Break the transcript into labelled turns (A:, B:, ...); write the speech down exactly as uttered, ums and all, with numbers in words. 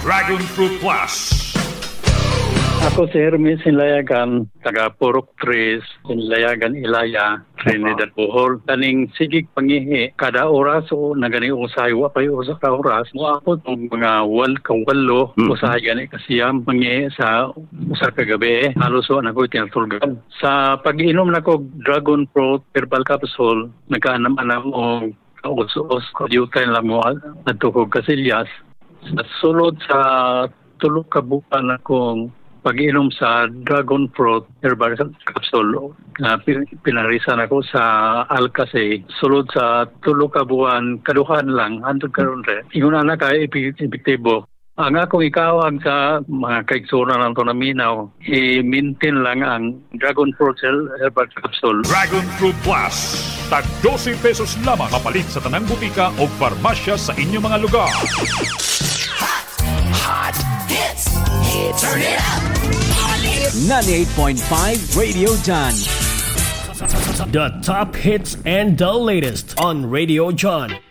A: Dragon Fruit Plus.
B: Ako si Hermes Sinlayagan, taga Purok Tres, Sinlayagan Ilaya, Trinidad Bohol. Kaning sigig pangihi, kada oras o nagani usay, wapay usa ka oras, mo ako itong mga wal kawalo, mm-hmm. usay gani kasiyam pangihi sa usa ka gabi, halos o nako'y tinatulgan. Sa pag-inom na ko Dragon Fruit Herbal Capsule, nagkaanam-anam o kaus-us, kadyutay lang mo at tukog kasilyas. Sa sulod sa tulog kabukan akong pag-inom sa Dragon Fruit Herbal Capsule, uh, pinarisan ako sa Alcacay. Sulod sa tulo ka buwan, kaduhan lang, andun karon re. Ingon na ka epektibo. Ang akong ikawag sa mga kaigsura ng ito na minaw, i-maintain lang ang Dragon Fruit Herbal Capsule.
A: Dragon Fruit Plus. Tag twelve pesos lamang kapalit sa tanang butika o farmasya sa inyong mga lugar.
C: Hot, hot hits. Hits. Turn it up.
D: ninety-eight point five Radio John.
E: The top hits and the latest on Radio John.